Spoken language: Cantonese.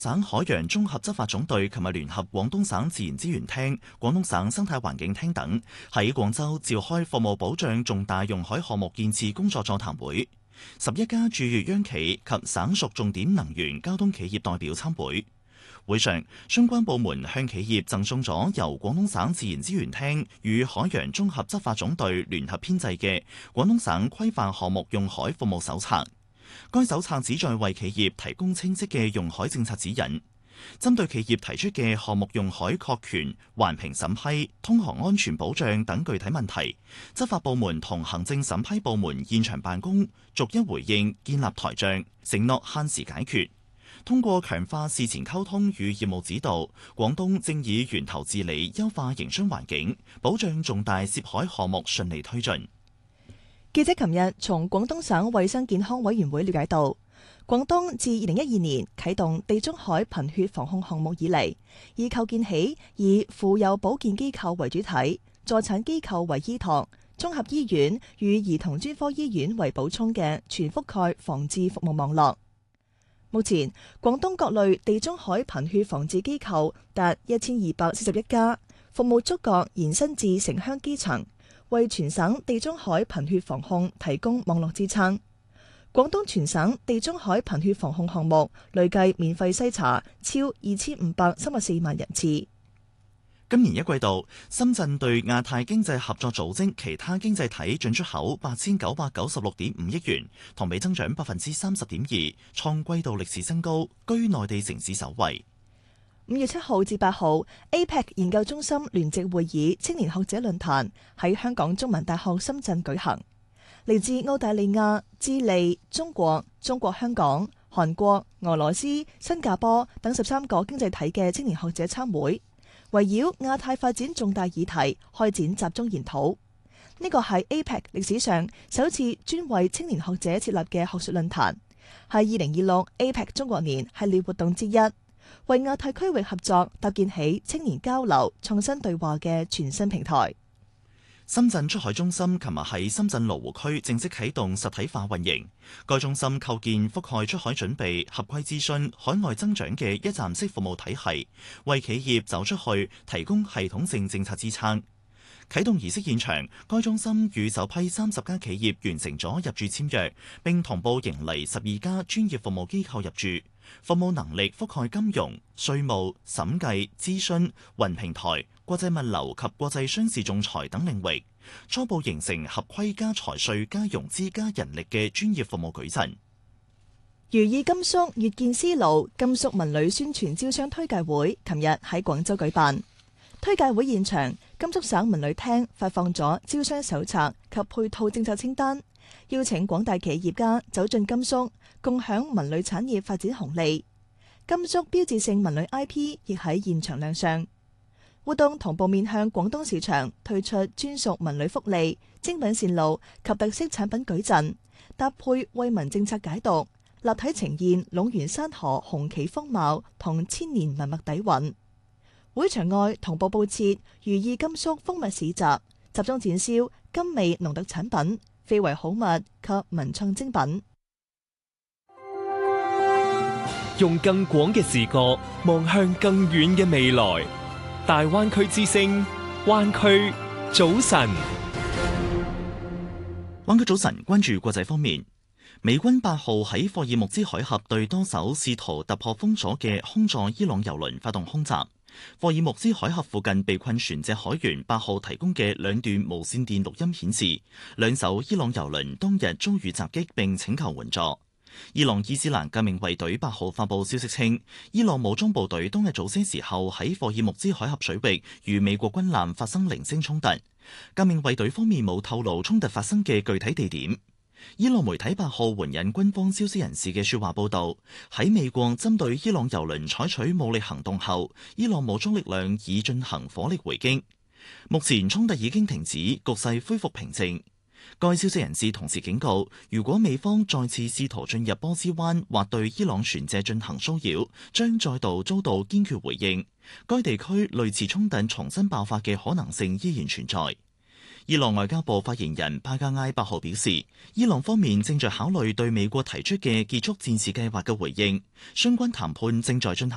省海洋綜合執法總隊琴日聯合廣東省自然資源廳、廣東省生態環境廳等喺廣州召開服務保障重大用海項目建設工作座談會，11家駐粵央企及省屬重點能源交通企業代表參會。會上，相關部門向企業贈送咗由廣東省自然資源廳與海洋綜合執法總隊聯合編製嘅廣東省規範項目用海服務手冊。該手冊旨在為企業提供清晰嘅用海政策指引，針對企業提出嘅項目用海確權、環評審批、通航安全保障等具體問題，執法部門同行政審批部門現場辦公，逐一回應，建立台賬，承諾限時解決。通過強化事前溝通與業務指導，廣東正以源頭治理優化營商環境，保障重大涉海項目順利推進。 記者琴日從廣東省衛生健康委員會了解到，廣東自2012年啟動地中海貧血防控項目以嚟，以構建起以婦幼保健機構為主體、助產機構為依託、綜合醫院與兒童專科醫院為補充嘅全覆蓋防治服務網絡。目前，廣東各類地中海貧血防治機構達1241家，服務觸覺延伸至城鄉基層，為全省地中海貧血防控提供網絡支撐。廣東全省地中海貧血防控項目累計免費篩查超2534萬人次。 今年一季度，深圳對亞太經濟合作組織其他經濟體進出口8996.5億元，同比增長30.2%，創季度歷史新高，居內地城市首位。 5月7號至8號 APEC 研究中心聯席會議青年學者論壇喺香港中文大學深圳舉行，嚟自澳大利亞、智利、中國香港、韓國、俄羅斯、新加坡等13個經濟體嘅青年學者參會，圍繞亞太發展重大議題開展集中研討。呢個係 APEC 歷史上首次專為青年學者設立嘅學術論壇，係2026 APEC 中國年系列活動之一，為亞太區域合作搭建起青年交流、創新對話嘅全新平台。 深圳出海中心琴日喺深圳羅湖區正式啟動實體化運營。該中心構建覆蓋出海準備、合規諮詢、海外增長嘅一站式服務體系，為企業走出去提供系統性政策支撐。啟動儀式現場，該中心與首批30家企業完成咗入駐簽約，並同步迎嚟12家專業服務機構入駐，服務能力覆蓋金融、稅務、審計、諮詢、雲平台、國際物流及國際商事仲裁等領域，初步形成合規加財稅加融資加人力嘅專業服務矩陣。 如意甘肅越建絲路甘肅文旅宣傳招商推介會琴日喺廣州舉辦。推介會現場，甘肅省文旅廳發放咗招商手冊及配套政策清單，邀請廣大企業家走進甘肅，共享文旅產業發展紅利。甘肅標誌性文旅 IP 亦喺現場亮相。活動同步面向廣東市場推出專屬文旅福利、精品線路及特色產品矩陣，搭配惠民政策解讀，立體呈現隴原山河雄奇風貌同千年文物底蘊。會場外同步佈設如意甘肅蜂蜜市集，集中展銷甘味濃特產品、非遺好物及文創精品。 用更廣嘅視覺望向更遠嘅未來。大灣區之聲，灣區早晨。 灣區早晨，關注國際方面，美軍8號喺霍爾木茲海峽對多艘試圖突破封鎖嘅空座伊朗油輪發動空襲。霍爾木茲海峽附近被困船隻海員8號提供嘅兩段無線電錄音顯示，兩艘伊朗油輪當日遭遇襲擊並請求援助。伊朗伊斯蘭革命衛隊8號發佈消息稱，伊朗武裝部隊當日早些時候喺霍爾木茲海峽水域與美國軍艦發生零星衝突。革命衛隊方面冇透露衝突發生嘅具體地點。伊朗媒體8號援引軍方消息人士嘅說話報道，喺美國針對伊朗油輪採取武力行動後，伊朗武裝力量已進行火力回擊。目前衝突已經停止，局勢恢復平靜。該消息人士同時警告，如果美方再次試圖進入波斯灣或對伊朗船隻進行騷擾，將再度遭到堅決回應。該地區類似衝突重新爆發嘅可能性依然存在。伊朗外交部發言人巴加埃8號表示，伊朗方面正在考慮對美國提出嘅結束戰事計劃嘅回應，相關談判正在進行。